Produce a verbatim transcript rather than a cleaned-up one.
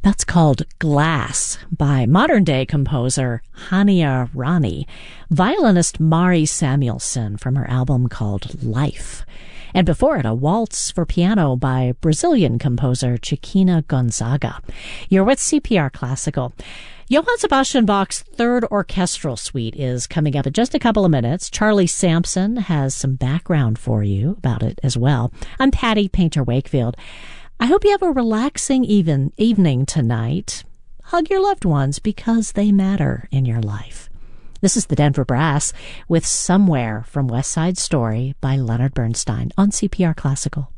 That's called Glass by modern-day composer Hania Rani, violinist Mari Samuelson from her album called Life. And before it, a waltz for piano by Brazilian composer Chiquinha Gonzaga. You're with C P R Classical. Johann Sebastian Bach's Third Orchestral Suite is coming up in just a couple of minutes. Charlie Sampson has some background for you about it as well. I'm Patty Painter-Wakefield. I hope you have a relaxing even evening tonight. Hug your loved ones because they matter in your life. This is the Denver Brass with Somewhere from West Side Story by Leonard Bernstein on C P R Classical.